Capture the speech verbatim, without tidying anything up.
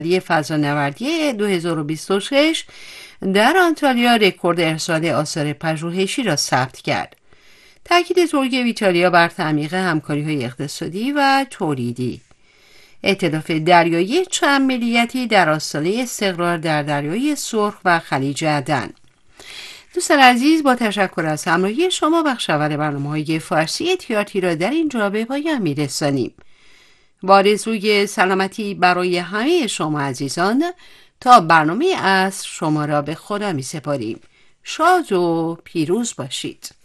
فضانوردی دو هزار و بیست و شش در آنتالیا رکورد ارسال آثار پژوهشی را ثبت کرد. تاکید ترکیه و ایتالیا بر تعمیق همکاری‌های اقتصادی و تولیدی. ائتلاف دریایی چند ملیتی در آستانه استقرار در دریای سرخ و خلیج عدن. دوستان عزیز، با تشکر از همراهی شما، بخشاور برنامه‌های فارسی تی‌آرتی را در اینجا به پایان می‌رسانیم. با آرزوی سلامتی برای همه شما عزیزان، تا برنامه عصر شما را به خدا می‌سپاریم. شاد و پیروز باشید.